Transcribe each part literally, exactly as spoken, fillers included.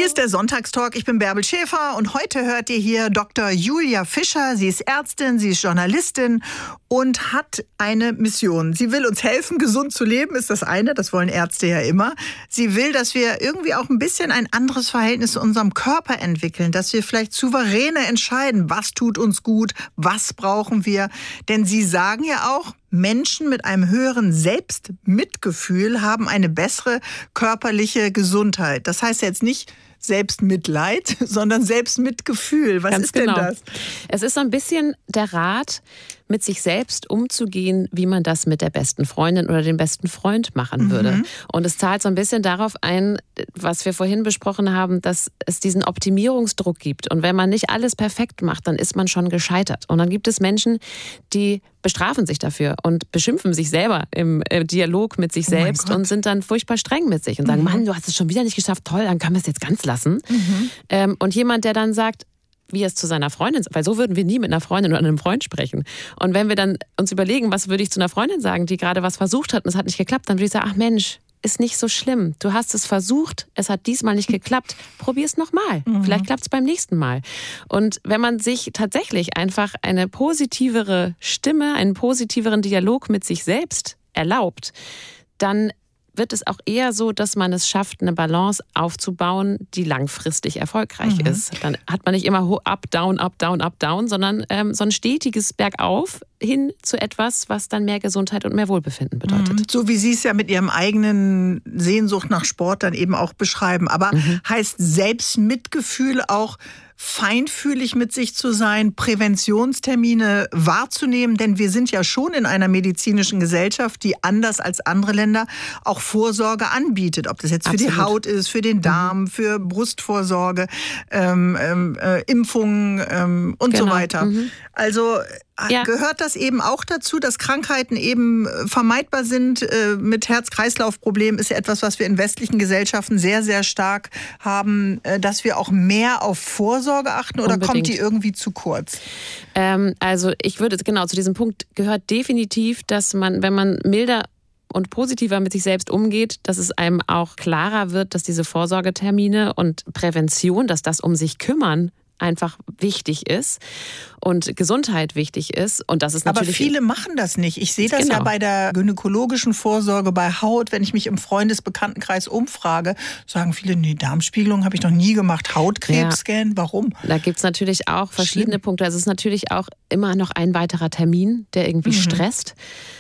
ist der Sonntagstalk. Ich bin Bärbel Schäfer und heute hört ihr hier Doktor Julia Fischer. Sie ist Ärztin, sie ist Journalistin und hat eine Mission. Sie will uns helfen, gesund zu leben, ist das eine. Das wollen Ärzte ja immer. Sie will, dass wir irgendwie auch ein bisschen ein anderes Verhältnis zu unserem Körper entwickeln, dass wir vielleicht souveräner entscheiden, was tut uns gut, was brauchen wir. Denn Sie sagen ja auch, Menschen mit einem höheren Selbstmitgefühl haben eine bessere körperliche Gesundheit. Das heißt jetzt nicht Selbstmitleid, sondern Selbstmitgefühl. Was Ganz ist denn genau. das? Es ist so ein bisschen der Rat, mit sich selbst umzugehen, wie man das mit der besten Freundin oder dem besten Freund machen würde. Mhm. Und es zahlt so ein bisschen darauf ein, was wir vorhin besprochen haben, dass es diesen Optimierungsdruck gibt. Und wenn man nicht alles perfekt macht, dann ist man schon gescheitert. Und dann gibt es Menschen, die bestrafen sich dafür und beschimpfen sich selber im Dialog mit sich Oh mein selbst Gott. und sind dann furchtbar streng mit sich und sagen, Mhm. Mann, du hast es schon wieder nicht geschafft, toll, dann können wir es jetzt ganz lassen. Mhm. Ähm, und jemand, der dann sagt, wie es zu seiner Freundin sagt, weil so würden wir nie mit einer Freundin oder einem Freund sprechen. Und wenn wir dann uns überlegen, was würde ich zu einer Freundin sagen, die gerade was versucht hat und es hat nicht geklappt, dann würde ich sagen, ach Mensch, ist nicht so schlimm. Du hast es versucht, es hat diesmal nicht geklappt. Probier es nochmal. Mhm. Vielleicht klappt es beim nächsten Mal. Und wenn man sich tatsächlich einfach eine positivere Stimme, einen positiveren Dialog mit sich selbst erlaubt, dann wird es auch eher so, dass man es schafft, eine Balance aufzubauen, die langfristig erfolgreich mhm. ist. Dann hat man nicht immer up, down, up, down, up, down, sondern ähm, so ein stetiges Bergauf hin zu etwas, was dann mehr Gesundheit und mehr Wohlbefinden bedeutet. Mhm. So wie Sie es ja mit Ihrem eigenen Sehnsucht nach Sport dann eben auch beschreiben. Aber mhm. heißt Selbstmitgefühl auch, feinfühlig mit sich zu sein, Präventionstermine wahrzunehmen, denn wir sind ja schon in einer medizinischen Gesellschaft, die anders als andere Länder auch Vorsorge anbietet. Ob das jetzt für Absolut. die Haut ist, für den Darm, mhm. für Brustvorsorge, ähm, äh, Impfungen ähm, und genau. so weiter. Mhm. Also ja. gehört das eben auch dazu, dass Krankheiten eben vermeidbar sind äh, mit Herz-Kreislauf-Problemen, ist ja etwas, was wir in westlichen Gesellschaften sehr, sehr stark haben, äh, dass wir auch mehr auf Vorsorge achten oder Unbedingt. kommt die irgendwie zu kurz? Ähm, also ich würde, genau, zu diesem Punkt gehört definitiv, dass man, wenn man milder und positiver mit sich selbst umgeht, dass es einem auch klarer wird, dass diese Vorsorgetermine und Prävention, dass das um sich kümmern einfach wichtig ist und Gesundheit wichtig ist. Und das ist natürlich. Aber viele machen das nicht. Ich sehe das genau. ja bei der gynäkologischen Vorsorge, bei Haut, wenn ich mich im Freundesbekanntenkreis umfrage, sagen viele, nee, Darmspiegelung habe ich noch nie gemacht, Hautkrebsscan, ja. Warum? Da gibt es natürlich auch verschiedene Schlimm. Punkte. Also es ist natürlich auch immer noch ein weiterer Termin, der irgendwie mhm. stresst.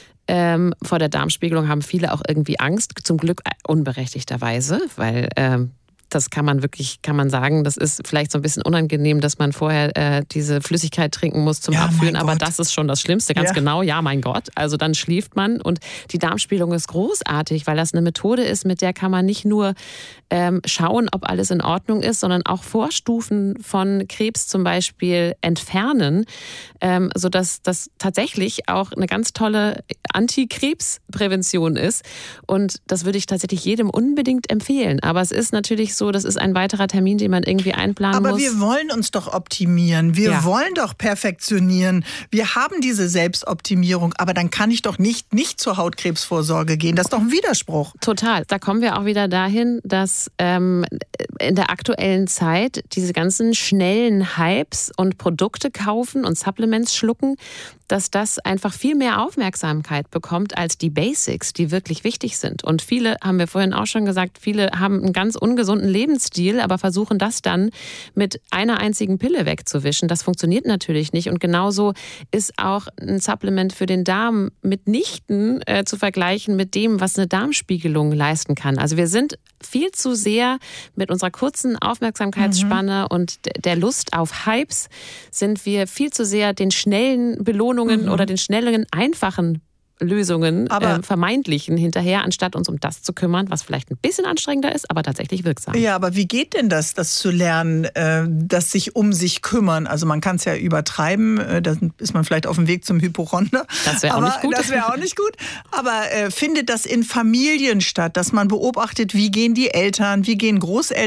Ähm, vor der Darmspiegelung haben viele auch irgendwie Angst, zum Glück unberechtigterweise, weil ähm, das kann man wirklich, kann man sagen, das ist vielleicht so ein bisschen unangenehm, dass man vorher äh, diese Flüssigkeit trinken muss zum ja, Abführen, aber das ist schon das Schlimmste, ganz ja. genau, ja, mein Gott. Also dann schläft man und die Darmspiegelung ist großartig, weil das eine Methode ist, mit der kann man nicht nur ähm, schauen, ob alles in Ordnung ist, sondern auch Vorstufen von Krebs zum Beispiel entfernen, ähm, sodass das tatsächlich auch eine ganz tolle Antikrebsprävention ist und das würde ich tatsächlich jedem unbedingt empfehlen, aber es ist natürlich so, das ist ein weiterer Termin, den man irgendwie einplanen Aber muss. wir wollen uns doch optimieren. Wir ja. wollen doch perfektionieren. Wir haben diese Selbstoptimierung. Aber dann kann ich doch nicht, nicht zur Hautkrebsvorsorge gehen. Das ist doch ein Widerspruch. Total. Da kommen wir auch wieder dahin, dass ähm, in der aktuellen Zeit diese ganzen schnellen Hypes und Produkte kaufen und Supplements schlucken, dass das einfach viel mehr Aufmerksamkeit bekommt als die Basics, die wirklich wichtig sind. Und viele, haben wir vorhin auch schon gesagt, viele haben einen ganz ungesunden Lebensstil, aber versuchen das dann mit einer einzigen Pille wegzuwischen. Das funktioniert natürlich nicht. Und genauso ist auch ein Supplement für den Darm mitnichten äh, zu vergleichen mit dem, was eine Darmspiegelung leisten kann. Also wir sind viel zu sehr mit unserer kurzen Aufmerksamkeitsspanne mhm. und der Lust auf Hypes sind wir viel zu sehr den schnellen Belohnungen mhm. oder den schnellen, einfachen Lösungen, aber, äh, vermeintlichen hinterher, anstatt uns um das zu kümmern, was vielleicht ein bisschen anstrengender ist, aber tatsächlich wirksam. Ja, aber wie geht denn das, das zu lernen, äh, das sich um sich kümmern? Also man kann es ja übertreiben, äh, da ist man vielleicht auf dem Weg zum Hypochonder. Das wäre auch nicht gut. Das wäre auch nicht gut. Aber äh, findet das in Familien statt, dass man beobachtet, wie gehen die Eltern, wie gehen Großeltern